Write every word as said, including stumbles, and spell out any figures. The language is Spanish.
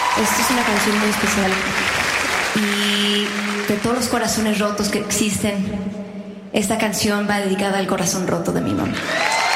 Esta es una canción muy especial y de todos los corazones rotos que existen, esta canción va dedicada al corazón roto de mi mamá.